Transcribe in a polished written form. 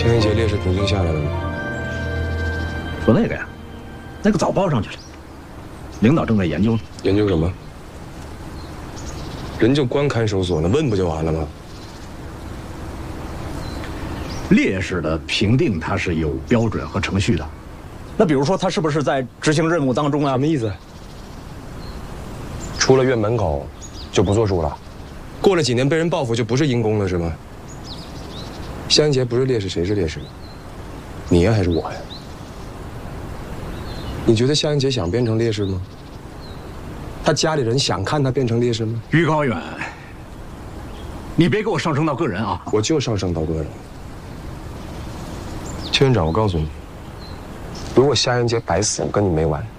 江一杰烈士评定下来了吗？ 说那个呀，那个早报上去了，领导正在研究呢。 研究什么？人就关看守所呢，问不就完了吗？ 烈士的评定它是有标准和程序的。那比如说他是不是在执行任务当中啊？ 什么意思？出了院门口就不作数了？过了几年被人报复就不是因公了是吗？夏英杰不是烈士，谁是烈士？你呀还是我呀？你觉得夏英杰想变成烈士吗？他家里人想看他变成烈士吗？ 于高远，你别给我上升到个人啊！ 我就上升到个人。邱院长，我告诉你，如果夏英杰白死，我跟你没完。